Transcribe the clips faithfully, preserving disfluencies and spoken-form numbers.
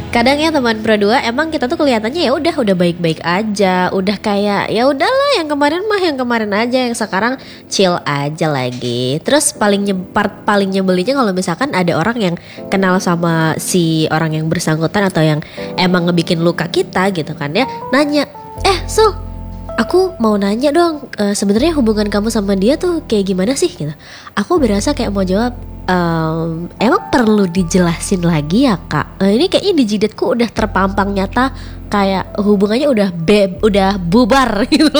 Kadang ya teman pro dua emang kita tuh kelihatannya ya udah udah baik-baik aja, udah kayak ya udahlah yang kemarin mah yang kemarin aja, yang sekarang chill aja lagi. Terus paling nyepart paling nyebelinnya kalau misalkan ada orang yang kenal sama si orang yang bersangkutan atau yang emang ngebikin luka kita gitu kan ya, nanya, "Eh, Sul, aku mau nanya dong, uh, sebenarnya hubungan kamu sama dia tuh kayak gimana sih?" gitu. Aku berasa kayak mau jawab, Um, emang perlu dijelasin lagi ya kak? Uh, ini kayaknya di jidatku udah terpampang nyata kayak hubungannya udah be udah bubar gitu.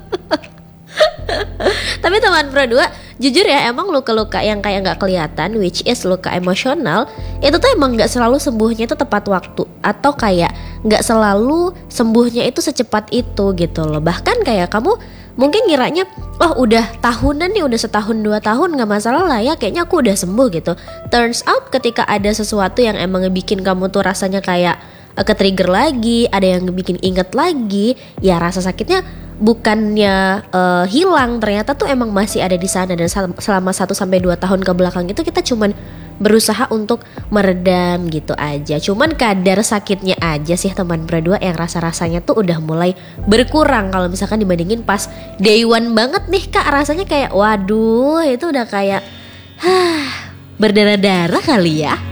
Tapi teman pro dua, jujur ya emang luka-luka yang kayak nggak kelihatan, which is luka emosional, itu tuh emang nggak selalu sembuhnya itu tepat waktu, atau kayak nggak selalu sembuhnya itu secepat itu gitu loh. Bahkan kayak kamu mungkin ngiranya, oh udah tahunan nih, udah setahun dua tahun nggak masalah lah ya, kayaknya aku udah sembuh gitu. Turns out ketika ada sesuatu yang emang ngebikin kamu tuh rasanya kayak uh, ke-trigger lagi, ada yang ngebikin inget lagi, ya rasa sakitnya bukannya uh, hilang, ternyata tuh emang masih ada di sana. Dan selama satu sampai dua tahun ke belakang itu kita cuman berusaha untuk meredam gitu aja. Cuman kadar sakitnya aja sih teman pro dua yang rasa-rasanya tuh udah mulai berkurang kalau misalkan dibandingin pas day one banget nih kak. Rasanya kayak waduh, itu udah kayak hah, berdarah-darah kali ya.